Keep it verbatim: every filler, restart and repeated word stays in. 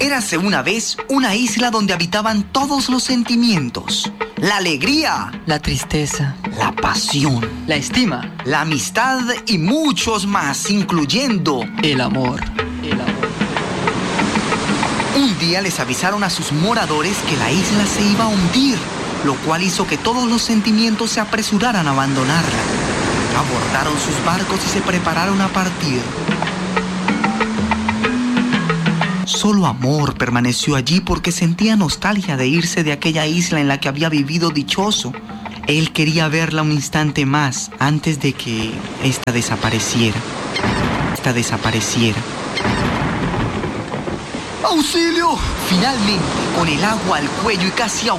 Érase una vez una isla donde habitaban todos los sentimientos. La alegría, la tristeza, la pasión, la estima, la amistad y muchos más, incluyendo el amor. El amor. Un día les avisaron a sus moradores que la isla se iba a hundir, lo cual hizo que todos los sentimientos se apresuraran a abandonarla. Abordaron sus barcos y se prepararon a partir. Solo Amor permaneció allí porque sentía nostalgia de irse de aquella isla en la que había vivido dichoso. Él quería verla un instante más antes de que ésta desapareciera. Esta desapareciera. ¡Auxilio! Finalmente, con el agua al cuello y casi ahogado,